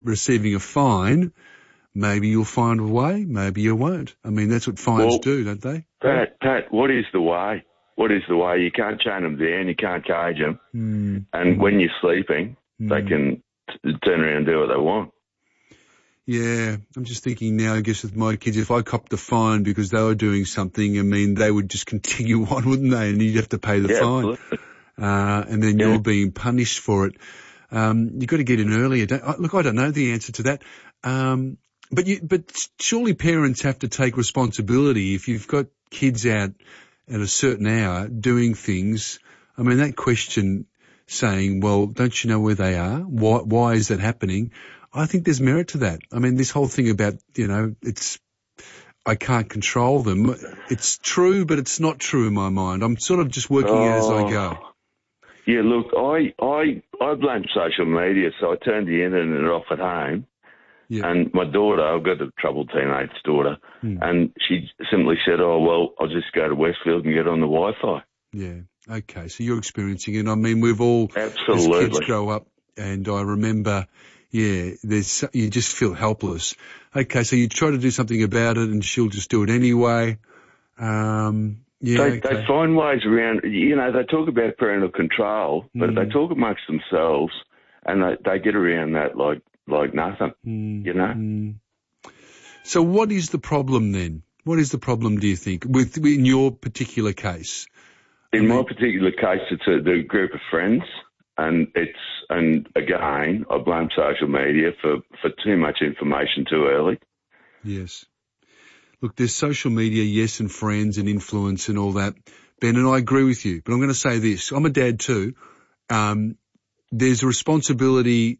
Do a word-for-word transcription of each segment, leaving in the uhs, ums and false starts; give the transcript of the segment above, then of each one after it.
receiving a fine, maybe you'll find a way, maybe you won't. I mean, that's what fines well, do, don't they? Pat, Pat, what is the way? What is the way? You can't chain them down, you can't cage them, mm. and mm. when you're sleeping, mm. they can t- turn around and do what they want. Yeah, I'm just thinking now, I guess with my kids, if I copped a fine because they were doing something, I mean, they would just continue on, wouldn't they? And you'd have to pay the yeah, fine. Uh, and then yeah. you're being punished for it. Um, you've got to get in earlier. Don't, look, I don't know the answer to that. Um, but you, but surely parents have to take responsibility if you've got kids out at a certain hour doing things. I mean, that question saying, well, don't you know where they are? Why, why is that happening? I think there's merit to that. I mean, this whole thing about, you know, it's, I can't control them. It's true, but it's not true in my mind. I'm sort of just working oh, out as I go. Yeah, look, I, I, I blame social media, so I turned the internet off at home. Yeah. And my daughter, I've got a troubled teenage daughter, hmm. and she simply said, oh, well, I'll just go to Westfield and get on the Wi-Fi. Yeah, okay, so you're experiencing it. I mean, we've all, Absolutely. as kids grow up, and I remember... Yeah, there's, you just feel helpless. Okay, so you try to do something about it and she'll just do it anyway. Um, yeah, they, okay. they find ways around, you know, they talk about parental control, but mm. they talk amongst themselves and they, they get around that like, like nothing, mm. you know? Mm. So what is the problem then? What is the problem, do you think, with, in your particular case? In I mean, my particular case, it's a, the group of friends. And it's, and again, I blame social media for, for too much information too early. Yes. Look, there's social media, yes, and friends and influence and all that, Ben, and I agree with you. But I'm going to say this. I'm a dad too. Um, there's a responsibility,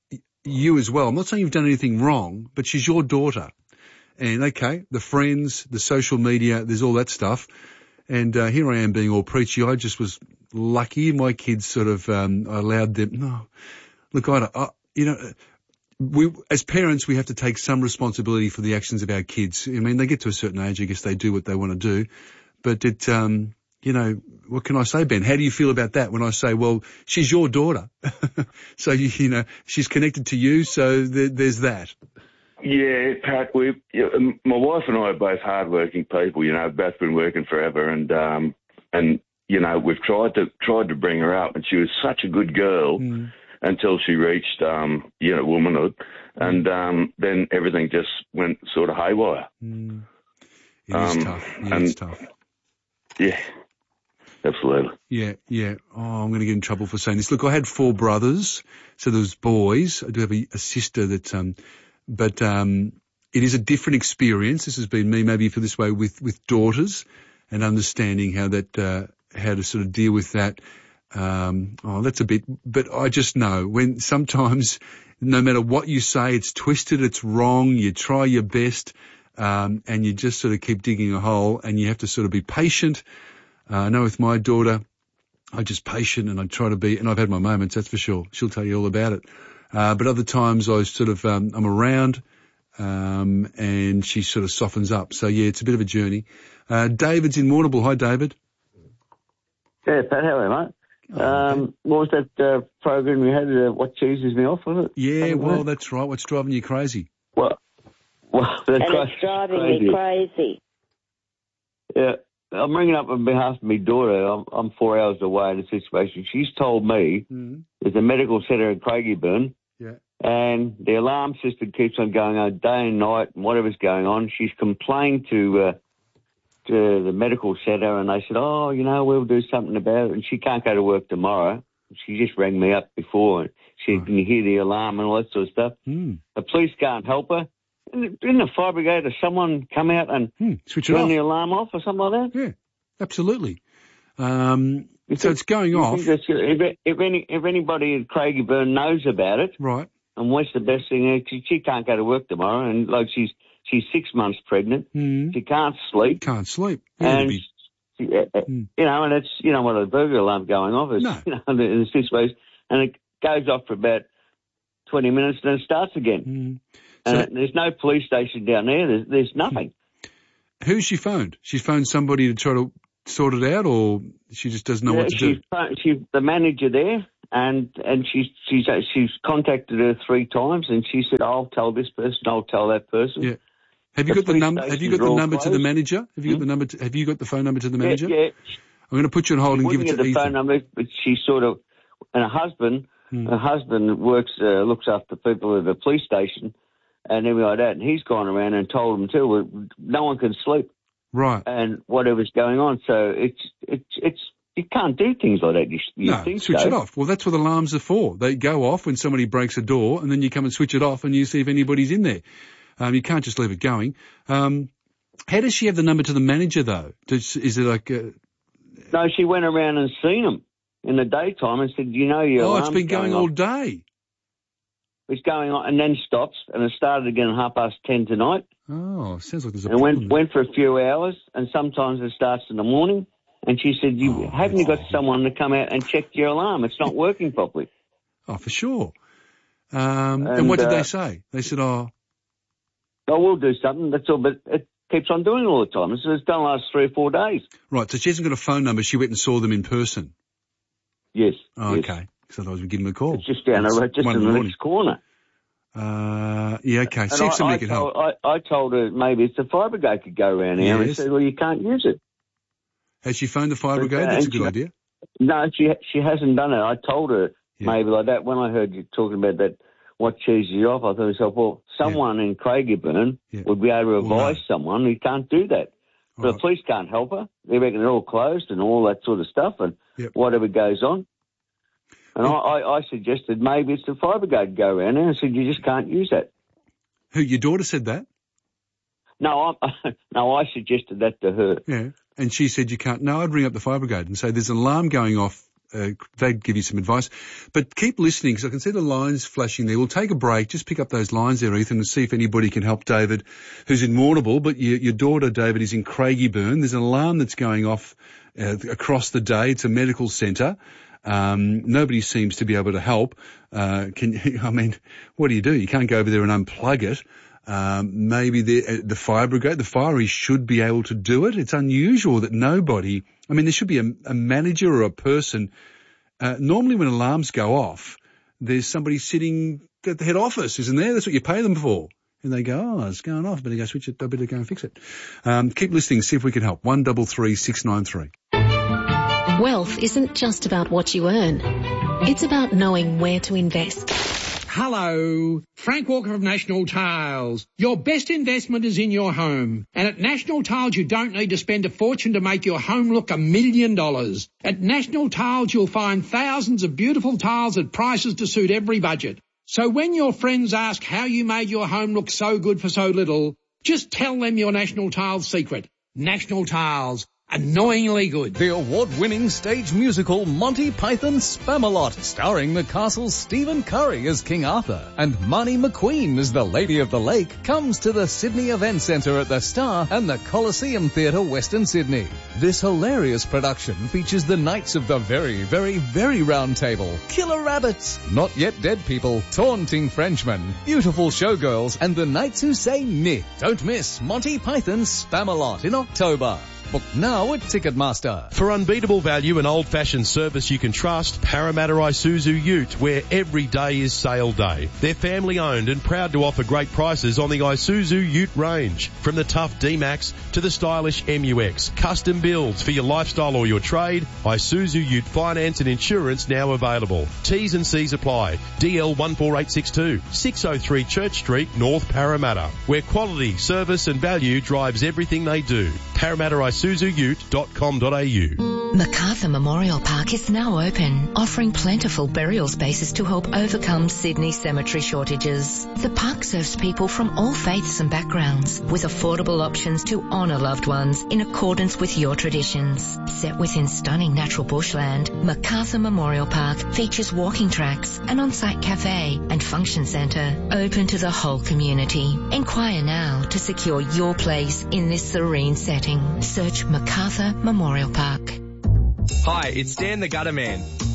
you as well. I'm not saying you've done anything wrong, but she's your daughter. And okay, the friends, the social media, there's all that stuff. And uh, here I am being all preachy. I just was lucky. My kids sort of, um, I allowed them, no, look, I, I, you know, we, as parents, we have to take some responsibility for the actions of our kids. I mean, they get to a certain age, I guess they do what they want to do. But it, um, you know, what can I say, Ben? How do you feel about that when I say, well, she's your daughter? So, you, you know, she's connected to you, so there, there's that. Yeah, Pat, we, you know, my wife and I are both hardworking people, you know, both been working forever and, um, and, you know, we've tried to, tried to bring her up and she was such a good girl mm. until she reached, um, you know, womanhood and, um, then everything just went sort of haywire. Mm. It is um, tough. Yeah, and, it's tough. Yeah. Absolutely. Yeah, yeah. Oh, I'm going to get in trouble for saying this. Look, I had four brothers, so there was boys. I do have a, a sister that, um, but um, it is a different experience. This has been me. Maybe you feel this way with with daughters, and understanding how that uh, how to sort of deal with that. Um, oh, that's a bit. But I just know when sometimes, no matter what you say, it's twisted, it's wrong. You try your best, um, and you just sort of keep digging a hole, and you have to sort of be patient. Uh, I know with my daughter, I'm just patient and I try to be, and I've had my moments, that's for sure. She'll tell you all about it. Uh, but other times I sort of, um, I'm around, um, and she sort of softens up. So yeah, it's a bit of a journey. Uh, David's in Warrnambool. Hi, David. Yeah, Pat, how are you, mate? Oh, um, okay. What was that, uh, program you had, uh, What Cheeses Me Off, was it? Yeah, well, know. That's right. What's driving you crazy? Well, well, that's and it's driving crazy. me crazy. Yeah. I'm ringing up on behalf of my daughter. I'm, I'm four hours away in the situation. She's told me mm. there's a medical centre in Craigieburn, yeah. and the alarm system keeps on going on day and night and whatever's going on. She's complained to, uh, to the medical centre, and they said, oh, you know, we'll do something about it. And she can't go to work tomorrow. She just rang me up before. And she said, oh. Can you hear the alarm and all that sort of stuff? Mm. The police can't help her. Didn't the fire brigade or someone come out and hmm, switch it turn off. the alarm off or something like that? Yeah, absolutely. Um, so it's going off. If, if, any, if anybody in Craigieburn knows about it, right, and what's the best thing? She, she can't go to work tomorrow, and like she's she's six months pregnant. Mm. She can't sleep. Can't sleep. Yeah, and be... she, uh, mm. you know, and it's you know what a burglar alarm going off is. No. You know, in the six ways, and it goes off for about twenty minutes, and then it starts again. Mm. So, and there's no police station down there. There's, there's nothing. Who's she phoned? She phoned somebody to try to sort it out, or she just doesn't know yeah, what to she's do? Phoned, she, the manager there, And and she's she's she's contacted her three times, and she said, "I'll tell this person, I'll tell that person." Yeah. Have you The got the police number? Have you got stations the are number all to the closed. manager? Have you got Hmm? the number? To, have you got the phone number to the manager? Yeah, yeah. I'm going to put you on hold and give Wouldn't it get to the Ethan. phone number, but she sort of, and her husband, Hmm. her husband works, uh, looks after people at the police station, and everything like that. And he's gone around and told them too, well, no one can sleep, Right. and whatever's going on. So it's it's it's you can't do things like that. You, you No, think switch so. it off. Well, that's what alarms are for. They go off when somebody breaks a door, and then you come and switch it off, and you see if anybody's in there. Um, you can't just leave it going. Um, how does she have the number to the manager, though? Does, is it like... Uh, No, she went around and seen them in the daytime and said, "You know, your oh, it's alarm's been going, going all off." day. It's going on, and then stops, and it started again at half past ten tonight. Oh, sounds like there's a And problem. went went for a few hours, and sometimes it starts in the morning. And she said, "You Oh, haven't you got that's- someone to come out and check your alarm? It's not working properly." Oh, for sure. Um, and, And, what did uh, they say? They said, oh, Oh, we'll do something. That's all, but it keeps on doing it all the time. It's, it's done the last three or four days. right, so she hasn't got a phone number. She went and saw them in person. Yes. Oh, yes. okay. Because otherwise we'd give them a call. It's just down the It's road, just one in in the the next corner. Uh, yeah, okay. And See if I, somebody I can told, help. I, I told her maybe it's the fire brigade could go around here. And Yes. she said, "Well, you can't use it." Has she phoned the fire But, brigade? uh, That's a and good she- idea. No, she she hasn't done it. I told her Yeah. maybe like that. When I heard you talking about that, what cheeses you off, I thought to myself, well, someone in Craigieburn Yeah. would be able to Well, advise someone who can't do that. But Right. the police can't help her. They reckon they're all closed and all that sort of stuff and Yep. whatever goes on. And I, I, I suggested maybe it's the fire brigade go around there and said you just can't use that. Who, your daughter said that? No, I, no, I suggested that to her. Yeah. And she said you can't. No, I'd ring up the fire brigade and say there's an alarm going off. Uh, they'd give you some advice. But keep listening because I can see the lines flashing there. We'll take a break. Just pick up those lines there, Ethan, and see if anybody can help David, who's in Warrnambool. But your, your daughter, David, is in Craigieburn. There's an alarm that's going off uh, across the day. It's a medical centre. Um, nobody seems to be able to help. Uh, can I mean, what do you do? You can't go over there and unplug it. Um, maybe the, uh, the fire brigade, the fireys should be able to do it. It's unusual that nobody, I mean, there should be a, a manager or a person. Uh, normally when alarms go off, there's somebody sitting at the head office, isn't there? That's what you pay them for. And they go, oh, it's going off. Better go switch it. I better go and fix it. Um, keep listening. See if we can help. One double three six nine three. Wealth isn't just about what you earn. It's about knowing where to invest. Hello, Frank Walker of National Tiles. Your best investment is in your home. And at National Tiles, you don't need to spend a fortune to make your home look a million dollars. At National Tiles, you'll find thousands of beautiful tiles at prices to suit every budget. So when your friends ask how you made your home look so good for so little, just tell them your National Tiles secret. National Tiles. Annoyingly good. The award-winning stage musical Monty Python Spamalot, starring Newcastle's Stephen Curry as King Arthur and Marnie McQueen as the Lady of the Lake, comes to the Sydney Event Centre at the Star and the Coliseum Theatre, Western Sydney. This hilarious production features the Knights of the Very, Very, Very Round Table, Killer Rabbits, Not Yet Dead People, Taunting Frenchmen, Beautiful Showgirls, and the Knights Who Say Nit. Don't miss Monty Python Spamalot in October. Book now at Ticketmaster. For unbeatable value and old-fashioned service you can trust, Parramatta Isuzu Ute, where every day is sale day. They're family-owned and proud to offer great prices on the Isuzu Ute range. From the tough D-Max to the stylish M U X. Custom builds for your lifestyle or your trade. Isuzu Ute finance and insurance now available. T's and C's apply. D L one four eight six two, six oh three Church Street, North Parramatta, where quality, service and value drives everything they do. Parramatta Isuzu Ute dot com dot a u. Macarthur Memorial Park is now open, offering plentiful burial spaces to help overcome Sydney cemetery shortages. The park serves people from all faiths and backgrounds, with affordable options to honour loved ones in accordance with your traditions. Set within stunning natural bushland, Macarthur Memorial Park features walking tracks, an on-site cafe and function centre open to the whole community. Inquire now to secure your place in this serene setting. Search Macarthur Memorial Park. Hi, it's Dan the Gutter Man.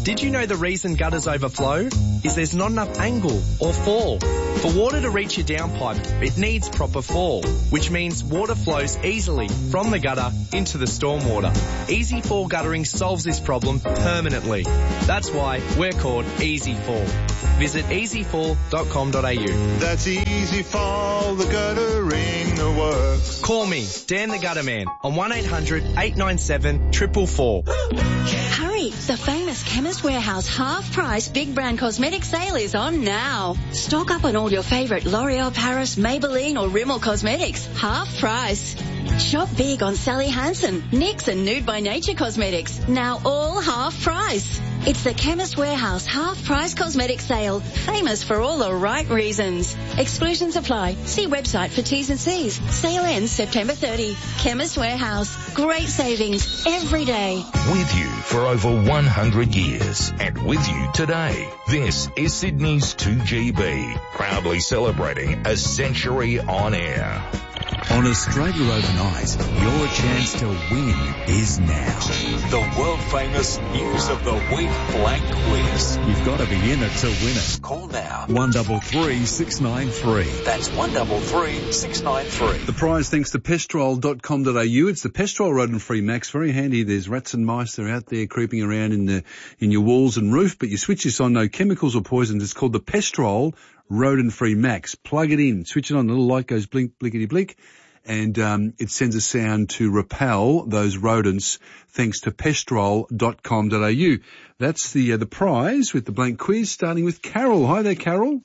Did you know the reason gutters overflow is there's not enough angle or fall? For water to reach your downpipe, it needs proper fall, which means water flows easily from the gutter into the stormwater. Easy Fall guttering solves this problem permanently. That's why we're called Easy Fall. Visit easy fall dot com dot a u. That's Easy Fall, the guttering works. Call me, Dan the Gutter Man, on one eight hundred eight nine seven four four four. Hurry! The famous Chemist Warehouse half-price big brand cosmetic sale is on now. Stock up on all your favourite L'Oreal Paris, Maybelline or Rimmel cosmetics. Half price. Shop big on Sally Hansen, NYX and Nude by Nature cosmetics. Now all half price. It's the Chemist Warehouse half-price cosmetic sale. Famous for all the right reasons. Exclusions apply. See website for T's and C's. Sale ends September thirtieth. Chemist Warehouse. Great savings every day. With you for over one hundred years and with you today. This is Sydney's two G B, proudly celebrating a century on air. On Australia Overnight, your chance to win is now. The world-famous News of the Week blank quiz. You've got to be in it to win it. Call now. one three three, six nine three. That's one three three, six nine three. The prize thanks to pestrol dot com dot a u. It's the Pestrol rodent-free Max. Very handy. There's rats and mice that are out there creeping around in the in your walls and roof, but you switch this on, no chemicals or poisons. It's called the Pestrol rodent-free Max. Plug it in, switch it on, the little light goes blink, blinkety blink, and um, it sends a sound to repel those rodents thanks to pestrol dot com dot a u. That's the uh, the prize with the blank quiz, starting with Carol. Hi there, Carol.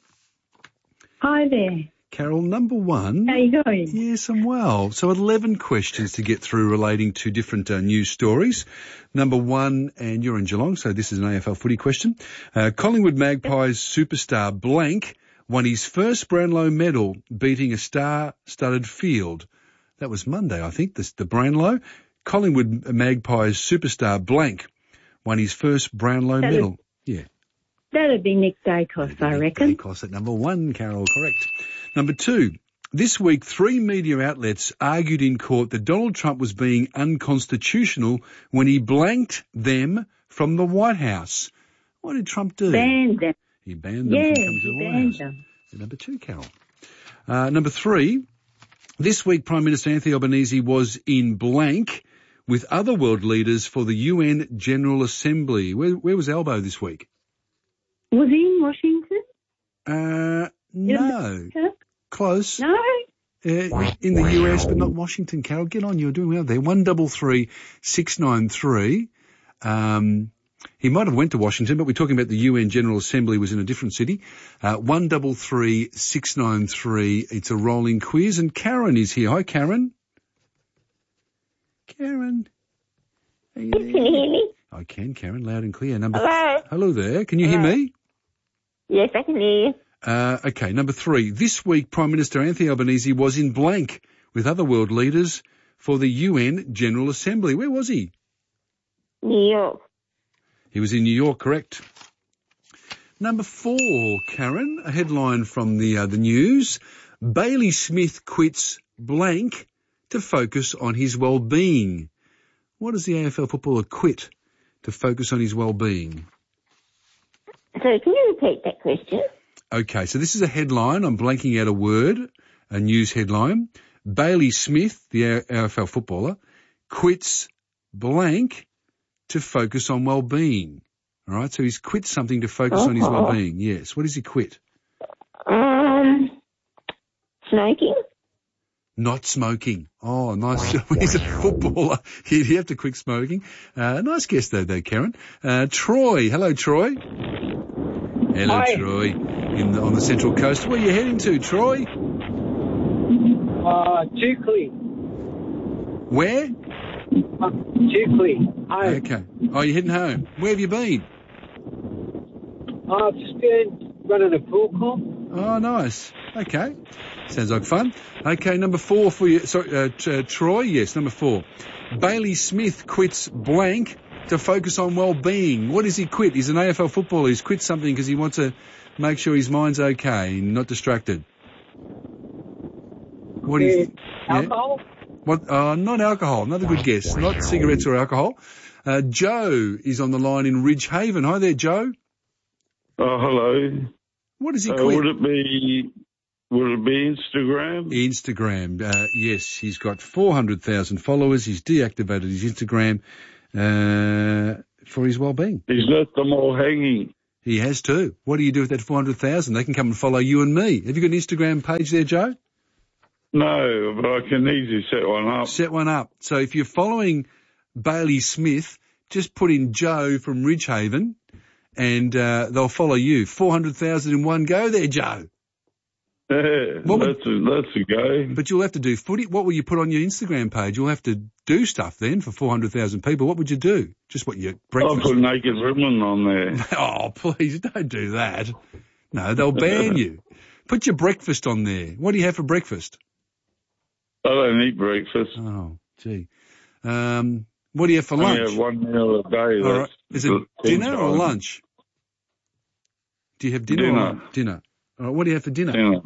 Hi there. Carol, number one. How you going? Yes, I'm well. So eleven questions to get through relating to different uh, news stories. Number one, and you're in Geelong, so this is an A F L footy question. Uh, Collingwood Magpies superstar blank won his first Brownlow medal, beating a star-studded field. That was Monday, I think, the, the Brownlow. Collingwood Magpies superstar blank won his first Brownlow That'd, medal. Yeah. That'd be Nick Dacos, I reckon. Nick Dacos at number one, Carol, correct. Number two, this week three media outlets argued in court that Donald Trump was being unconstitutional when he blanked them from the White House. What did Trump do? Banned them. He banned them yeah, from coming to the White House. Them. Number two, Carol. Uh, number three, this week Prime Minister Anthony Albanese was in blank with other world leaders for the U N General Assembly. Where, where was Albo this week? Was he in Washington? Uh, no. Close. No? Uh, in the U S, but not Washington, Carol. Get on, you're doing well there. One double three, six nine three. Um, he might have went to Washington, but we're talking about the U N General Assembly was in a different city. Uh, one double three, six nine three. It's a rolling quiz, and Karen is here. Hi, Karen. Karen. Are you there? Can you hear me? I can, Karen, loud and clear. Number Hello. Th- Hello there. Can you Hello. hear me? Yes, I can hear you. Uh, okay, number three. This week, Prime Minister Anthony Albanese was in blank with other world leaders for the U N General Assembly. Where was he? New York. He was in New York, correct. Number four, Karen, a headline from the uh, the news. Bailey Smith quits blank to focus on his well-being. What does the A F L footballer quit to focus on his well-being? So can you repeat that question? Okay, so this is a headline. I'm blanking out a word, a news headline. Bailey Smith, the A F L footballer, quits blank to focus on well-being. All right, so he's quit something to focus uh-huh. on his well-being. Yes. What does he quit? Um, smoking. Not smoking. Oh, nice. He's a footballer. He'd have to quit smoking. Uh, nice guess though, though, Karen. Uh, Troy. Hello, Troy. Hello, Hi. Troy. In the, on the Central Coast. Where are you heading to, Troy? Uh, Tukley. Where? Uh, Tukley. Home. Okay. Oh, you're heading home. Where have you been? I've just been running a pool comp. Oh, nice. Okay. Sounds like fun. Okay, number four for you. Sorry, uh, t- uh, Troy. Yes, number four. Bailey Smith quits blank to focus on well-being. What does he quit? He's an A F L footballer. He's quit something because he wants to make sure his mind's okay and not distracted. What do you think? Alcohol? What? Uh, not alcohol. Another good guess. Not cigarettes or alcohol. Uh, Joe is on the line in Ridge Haven. Hi there, Joe. Oh, hello. What does he uh, quit? Would it be, would it be Instagram? Instagram. Uh, yes, he's got four hundred thousand followers. He's deactivated his Instagram uh, for his well-being. He's left them all hanging. He has too. What do you do with that four hundred thousand? They can come and follow you and me. Have you got an Instagram page there, Joe? No, but I can easily set one up. Set one up. So if you're following Bailey Smith, just put in Joe from Ridgehaven and uh, they'll follow you. four hundred thousand in one go there, Joe. Yeah, What would- that's, a, that's a go. But you'll have to do footy. What will you put on your Instagram page? You'll have to do stuff then for four hundred thousand people. What would you do? Just what your breakfast? I'll put naked women on there. Oh, please don't do that. No, they'll ban you. Put your breakfast on there. What do you have for breakfast? I don't eat breakfast. Oh, gee. Um, what do you have for I only lunch? have one meal a day. All right. That's Is it the dinner or time. lunch? Do you have dinner? Dinner. Or dinner. All right, what do you have for dinner? Dinner.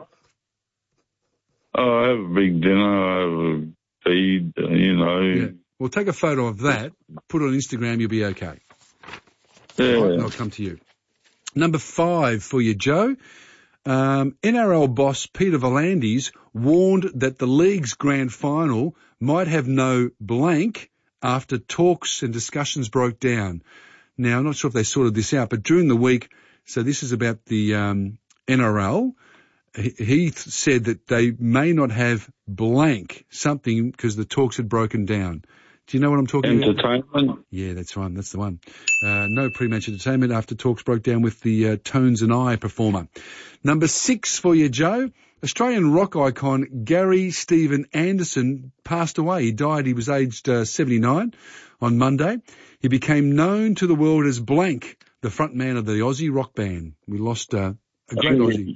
Oh, I have a big dinner. I have a feed, uh, you know. Yeah. Well, take a photo of that, put it on Instagram, you'll be okay. Yeah. All right, I'll come to you. Number five for you, Joe. Um, N R L boss Peter V'landys warned that the league's grand final might have no blank after talks and discussions broke down. Now, I'm not sure if they sorted this out, but during the week, so this is about the um, N R L, he, he th- said that they may not have blank something because the talks had broken down. Do you know what I'm talking about? Entertainment. Yeah, that's one. That's the one. Uh, no pre-match entertainment after talks broke down with the uh, Tones and I performer. Number six for you, Joe. Australian rock icon Gary Stephen Anderson passed away. He died. He was aged uh, seventy-nine on Monday. He became known to the world as Blank, the front man of the Aussie rock band. We lost uh, a great Aussie.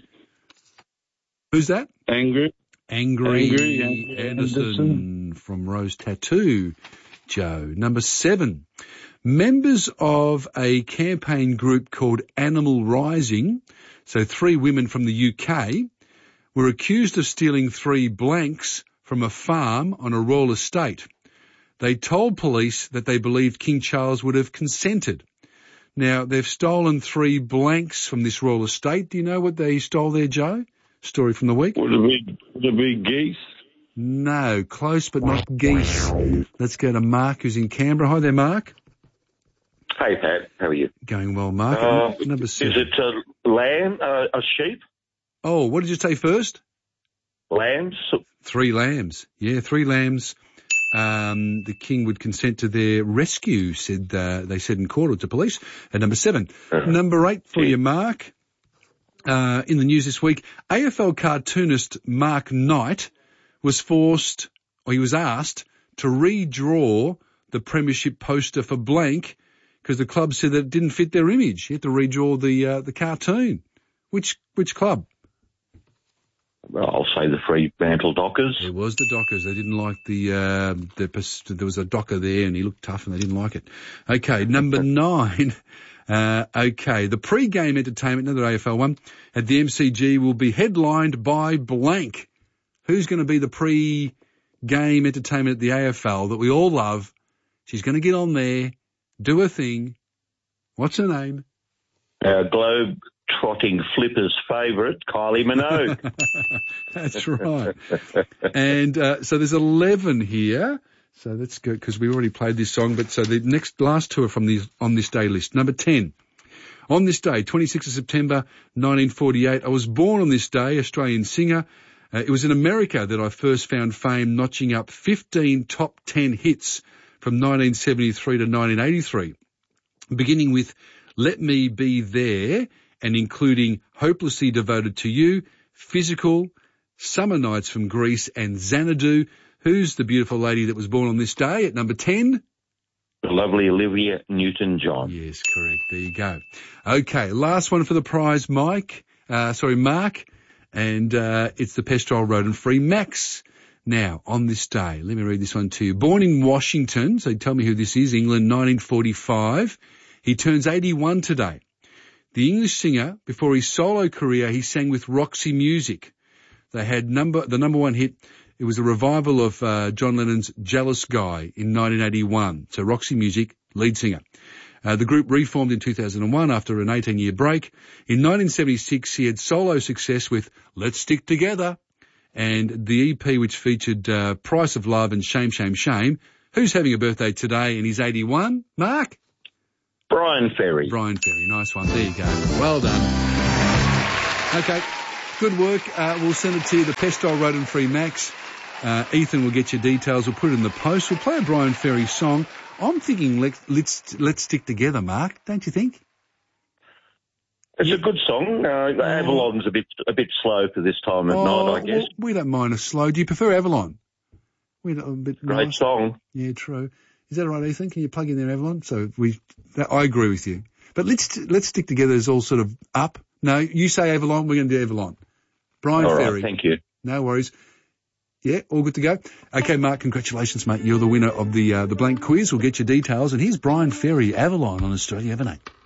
Who's that? Angry. Angry, Angry Anderson. Anderson from Rose Tattoo, Joe. Number seven. Members of a campaign group called Animal Rising, so three women from the U K, were accused of stealing three blanks from a farm on a royal estate. They told police that they believed King Charles would have consented. Now, they've stolen three blanks from this royal estate. Do you know what they stole there, Joe? Story from the week. Would it be, would it be geese? No, close but not geese. Let's go to Mark, who's in Canberra. Hi there, Mark. Hey, Pat. How are you? Going well, Mark. Uh, Number is seven. it a lamb, uh, a sheep? Oh, what did you say first? Lambs? Three lambs. Yeah, three lambs. Um, the king would consent to their rescue, said uh, they said in court or to police. At number seven. Uh-huh. Number eight for you, Mark. Uh, in the news this week, A F L cartoonist Mark Knight was forced, or he was asked, to redraw the premiership poster for blank because the club said that it didn't fit their image. He had to redraw the uh, the cartoon. Which which club? Well, I'll say the Fremantle Dockers. It was the Dockers. They didn't like the, uh, the, there was a Docker there and he looked tough and they didn't like it. Okay, number nine. Uh, okay, the pre-game entertainment, another A F L one, at the M C G will be headlined by blank. Who's going to be the pre-game entertainment at the A F L that we all love? She's going to get on there, do her thing. What's her name? Our globe trotting flippers favourite, Kylie Minogue. That's right. And uh, so there's eleven here. So that's good because we already played this song. But so the next last two are from the on this day list. Number ten. On this day, twenty-sixth of September, nineteen forty-eight, I was born on this day, Australian singer. Uh, it was in America that I first found fame, notching up fifteen top ten hits from nineteen seventy-three to nineteen eighty-three, beginning with Let Me Be There and including Hopelessly Devoted to You, Physical, Summer Nights from Greece and Xanadu. Who's the beautiful lady that was born on this day at number ten? The lovely Olivia Newton-John. Yes, correct. There you go. Okay, last one for the prize, Mike. Uh, sorry, Mark. And uh, it's the Pestrol Rodent-Free Max. Now, on this day, let me read this one to you. Born in Washington, so tell me who this is, England, nineteen forty-five. He turns eighty-one today. The English singer, before his solo career, he sang with Roxy Music. They had number the number one hit, It was a revival of uh, John Lennon's Jealous Guy in nineteen eighty-one. So Roxy Music, lead singer. Uh, the group reformed in two thousand one after an eighteen-year break. In nineteen seventy-six, he had solo success with Let's Stick Together and the E P which featured uh, Price of Love and Shame, Shame, Shame. Who's having a birthday today and he's eighty-one? Mark? Brian Ferry. Brian Ferry, nice one. There you go. Well done. Okay, good work. Uh, we'll send it to you, the Pestile Rodent-Free Max. Uh, Ethan will get your details. We'll put it in the post. We'll play a Brian Ferry song. I'm thinking let's, let's, let's stick together, Mark, don't you think? It's a good song. Uh, Avalon's a bit a bit slow for this time of oh, night, I guess. Well, we don't mind a slow. Do you prefer Avalon? We don't, a bit Great nice. song. Yeah, true. Is that right, Ethan? Can you plug in there, Avalon? So we, that, I agree with you. But let's let's stick together is all sort of up. No, you say Avalon, we're going to do Avalon. Brian all Ferry. Right, thank you. No worries. Yeah, all good to go. Okay, Mark, congratulations, mate. You're the winner of the uh, the blank quiz. We'll get your details. And here's Brian Ferry, Avalon on Australia Avenue.